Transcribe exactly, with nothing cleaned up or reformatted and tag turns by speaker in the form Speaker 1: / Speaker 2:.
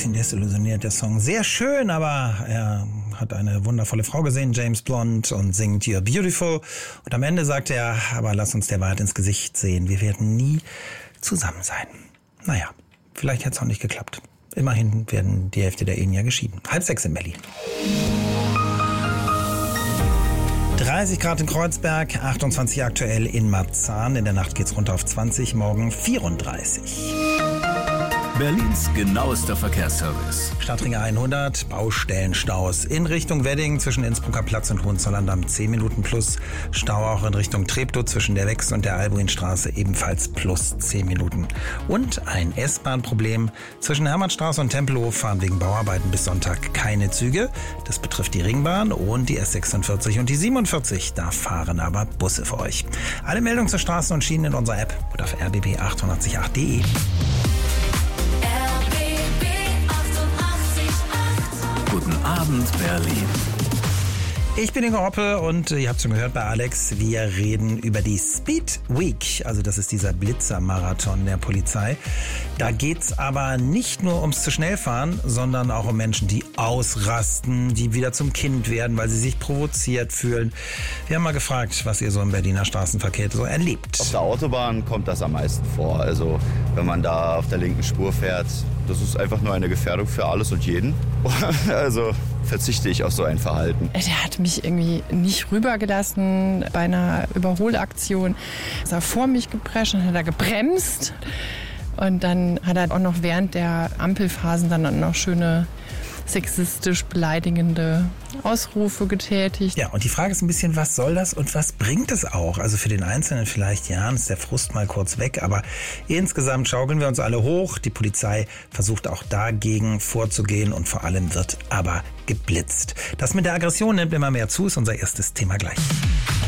Speaker 1: bisschen desillusioniert, der Song. Sehr schön, aber er hat eine wundervolle Frau gesehen, James Blunt, und singt You're Beautiful. Und am Ende sagt er, aber lass uns der Wahrheit ins Gesicht sehen. Wir werden nie zusammen sein. Naja, vielleicht hätte es auch nicht geklappt. Immerhin werden die Hälfte der Ehen ja geschieden. Halb sechs in Berlin. dreißig Grad in Kreuzberg, achtundzwanzig aktuell in Marzahn. In der Nacht geht's runter auf zwanzig, morgen vierunddreißig.
Speaker 2: Berlins genauester Verkehrsservice.
Speaker 1: Stadtring hundert, Baustellenstaus in Richtung Wedding zwischen Innsbrucker Platz und Hohenzollern-Damm zehn Minuten plus. Stau auch in Richtung Treptow zwischen der Wext und der Albuinstraße ebenfalls plus zehn Minuten. Und ein S-Bahn-Problem. Zwischen Hermannstraße und Tempelhof fahren wegen Bauarbeiten bis Sonntag keine Züge. Das betrifft die Ringbahn und die S sechsundvierzig und die siebenundvierzig. Da fahren aber Busse für euch. Alle Meldungen zu Straßen und Schienen in unserer App oder auf r b b achtundachtzig punkt acht punkt de.
Speaker 2: Guten Abend, Berlin.
Speaker 1: Ich bin Ingo Hoppe und ihr habt schon gehört bei Alex, wir reden über die Speed Week. Also das ist dieser Blitzermarathon der Polizei. Da geht's aber nicht nur ums zu schnell fahren, sondern auch um Menschen, die ausrasten, die wieder zum Kind werden, weil sie sich provoziert fühlen. Wir haben mal gefragt, was ihr so im Berliner Straßenverkehr so erlebt.
Speaker 3: Auf der Autobahn kommt das am meisten vor. Also wenn man da auf der linken Spur fährt, das ist einfach nur eine Gefährdung für alles und jeden. Also verzichte ich auf so ein Verhalten.
Speaker 4: Der hat mich irgendwie nicht rübergelassen bei einer Überholaktion. Ist er vor mich geprescht und hat er gebremst. Und dann hat er auch noch während der Ampelphasen dann noch schöne sexistisch beleidigende Ausrufe getätigt.
Speaker 1: Ja, und die Frage ist ein bisschen, was soll das und was bringt es auch? Also für den Einzelnen vielleicht, ja, ist der Frust mal kurz weg, aber insgesamt schaukeln wir uns alle hoch. Die Polizei versucht auch dagegen vorzugehen und vor allem wird aber geblitzt. Das mit der Aggression nimmt immer mehr zu, ist unser erstes Thema gleich.